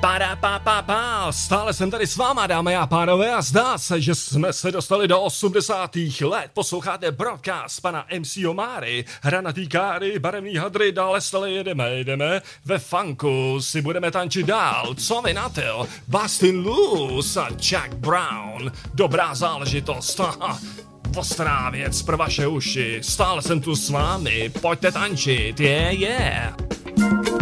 Stále jsem tady s váma, dámy a pánové, a zdá se, že jsme se dostali do 80. let. Posloucháte broadcast pana MC Omáry, hranatý káry, barevný hadry, dále stále jedeme. Ve funku si budeme tančit dál. Co vy na to? Bustin' Loose a Jack Brown. Dobrá záležitost. Ostrá věc pro vaše uši. Stále jsem tu s vámi. Pojďte tančit, yeah.